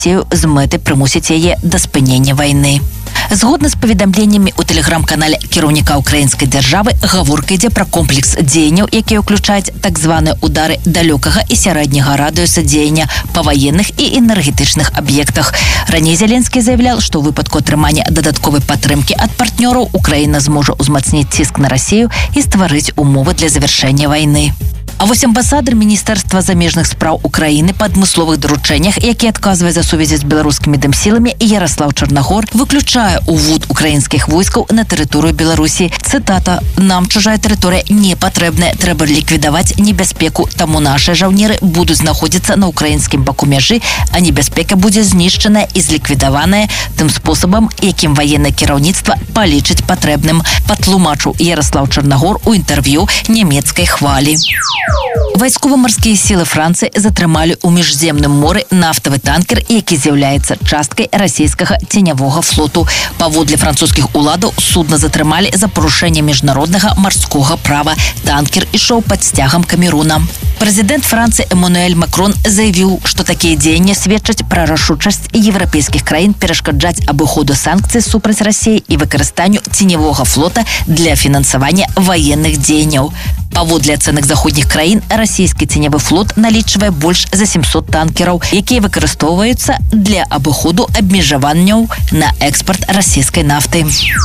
Расію з мэтай прымусіць яе да спынення вайны. Згодна з паведамленнямі ў тэлеграм-канале кіраўніка украінскай дзяржавы, гаворка ідзе пра комплекс дзеянняў, якія ўключаюць так званыя удары далёкага і сярэдняга радыуса дзеяння па ваенных і энергетычных аб'ектах. Раней Зеленскі заявлял, што ў выпадку атрымання дадатковай падтрымкі ад партнёраў Украіна зможа ўзмацніць ціск на Расію і стварыць умовы для завяршэння вайны. А вось амбасадар Міністэрства замежных спраў Украіны па адмысловых даручэннях, які адказвае за сувязі з беларускімі дэмсіламі, Ярослав Чарнагор, выключае увод украінскіх войскаў на тэрыторыю Беларусі. Цытата: «Нам чужая тэрыторыя не патрэбная, трэба ліквідаваць небяспеку, таму нашыя жаўнеры будуць знаходзіцца на украінскім баку мяжы, а небяспека будзе знішчаная і зліквідаваная тым спосабам, якім ваеннае кіраўніцтва палічыць патрэбным», патлумачыў Ярослав Чарнагор у інтэрв'ю нямецкай хвалі. Вайсково-марскія сілы Францыі затрымалі ў міжземным моры нафтавы танкер, які з'яўляецца часткай расійскага ценявога флоту. Паводле французскіх уладаў судна затрымалі за парушэнне міжнароднага марскога права. Танкер ішоў пад сцягам Камеруна. Прэзідэнт Францыі Эммануэль Макрон заявіў, што такія дзеянні сведчаць пра рашучасць еўрапейскіх краін перашкаджаць абыходу санкцый супраць Расіі і выкарыстанню ценявога флота для фінансавання ваенных дзеянняў. Паводле ацэнак заходніх краін, расійскі ценявы флот налічвае больш за 700 танкераў, якія выкарыстоўваюцца для абыходу абмежаванняў на экспарт расійскай нафты.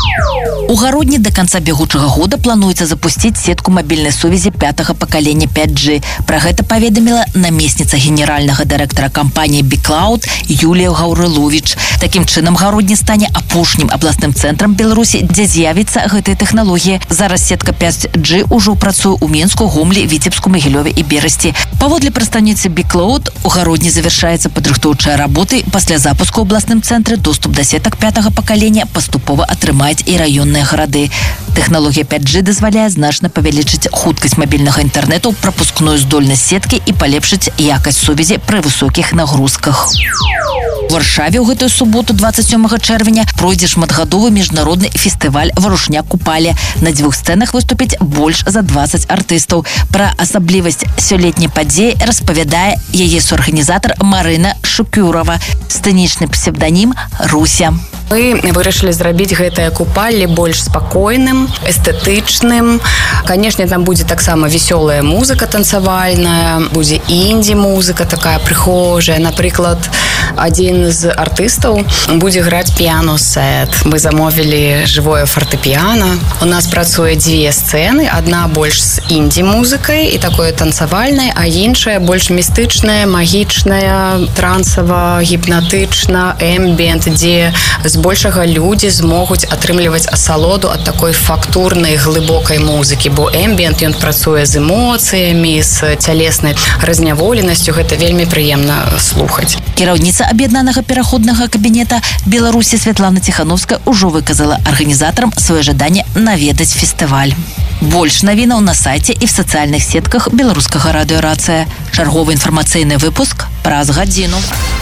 У гародні да канца бягучага года плануецца запусціць сетку мабільнай сувязі 5-го пакалення 5G. Пра гэта паведаміла намесніца генеральнага дырэктара кампаніі BeCloud Юлія Гаўрыловіч. Такім чынам, гародні стане апошнім абласным цэнтрам Беларусі, дзе з'явіцца гэтая тэхналогія. Зараз сетка 5G ўжо працуе у Мінску, Гомлі, Віцебску, Магілёве і Берасці. Паводле прадстаўніцы BeCloud, у гародні завяршаецца падрыхтоўчыя работы. Пасля запуску ў абласным цэнтры доступ да сетак 5-го пакалення паступова атрымаюць і раённыя гарады. Тэхналогія 5G дазваляе значна павялічыць хуткасць мабільнага інтэрнэту, прапускную здольнасць сеткі і палепшыць якасць сувязі пры высокіх нагрузках. У Варшаве ў гэтую суботу, 27 чэрвеня, пройдзе шматгадовы міжнародны фестываль «Варушняк-Купале». На 2 сцэнах выступіць больш за 20 артыстаў. Пра асаблівасць сёлетняй падзеі распавядае яе суарганізатар Марына Шукюрова. Сцэнічны псевданім «Руся». Мы вырашылі зрабіць гэтае купалле больш спакойным, эстэтычным. Канешне, там будзе таксама весёлая музыка танцавальная, будзе інді-музыка такая прыхожая. Напрыклад, адзін з артыстаў будзе граць піяно-сет. Мы замовілі жывое фартэпіяна. У нас працуе 2 сцэны, адна больш з інді-музыкай і такое танцавальнае, а іншая больш містычная, магічная, трансава, гіпнатычна, эмбіент, дзе збольшага людзі змогуць атрымліваць асалоду ад такой фактурнай глыбокай музыкі, бо эмбіент ён працуе з эмоцыямі, з цялеснай разняволенасцю, гэта вельмі прыемна слухаць. Кіраўніца аб'яднанага пераходнага кабінета Беларусі Святлана Ціхановская ўжо выказала арганізатарам сваё жаданне наведаць фестываль. Больш навінаў на сайце і в сацыяльных сетках беларускага радыё «Рацыя». Чарговы інфармацыйны выпуск праз гадзіну.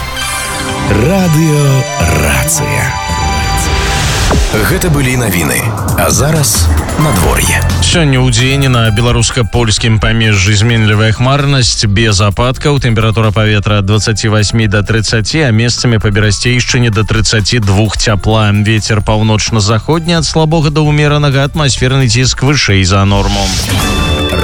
Радыё «Рацыя». Гэта былі навіны. А зараз надвор'е. Сёння ў дзень на беларуска-польскім памежжы зменлівая хмарнасць без ападкаў. Тэмпература паветра ад 28 до 30, а месцамі па Берасцейшчыне до 32 цяпла. Вецер паўночна-заходні ад слабога да ўмеранага, атмасферны ціск вышэй за норму.